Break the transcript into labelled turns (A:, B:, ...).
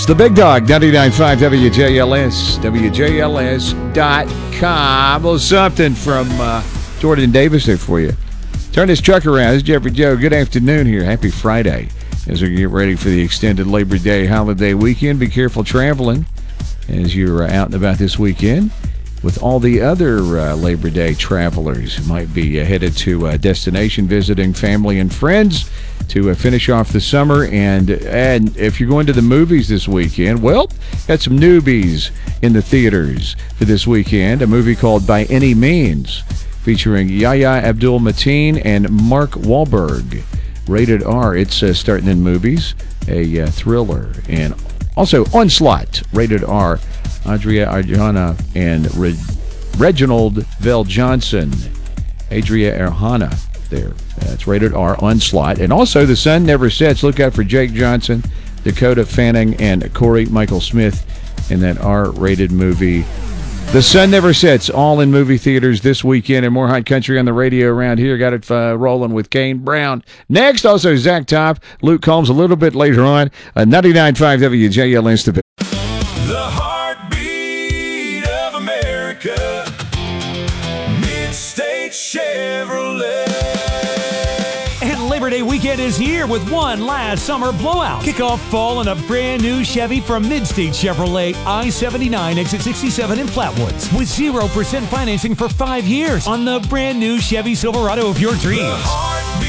A: It's the big dog, 99.5 WJLS, WJLS.com. Well, something from Jordan Davis there for you. Turn this truck around. This is Jeffrey Joe. Good afternoon here. Happy Friday as we get ready for the extended Labor Day holiday weekend. Be careful traveling as you're out and about this weekend. With all the other Labor Day travelers who might be headed to a destination, visiting family and friends to finish off the summer. And if you're going to the movies this weekend, well, got some newbies in the theaters for this weekend. A movie called By Any Means, featuring Yahya Abdul-Mateen and Mark Wahlberg. Rated R. It's starting in movies. A thriller. And also Onslaught, rated R. Adria Arjona and Reginald VelJohnson. Adria Arjona there. It's rated R, Onslaught. And also The Sun Never Sets. Look out for Jake Johnson, Dakota Fanning, and Corey Michael Smith in that R-rated movie. The Sun Never Sets, all in movie theaters this weekend, and more hot country on the radio around here. Got it rolling with Kane Brown. Next, also Zach Top, Luke Combs a little bit later on. 99.5 WJLS.
B: The heartbeat of America, Mid-State Chevrolet.
C: And Labor Day weekend is here with one last summer blowout. Kick off fall in a brand new Chevy from Mid-State Chevrolet, I-79, exit 67 in Flatwoods, with 0% financing for 5 years on the brand new Chevy Silverado of your dreams.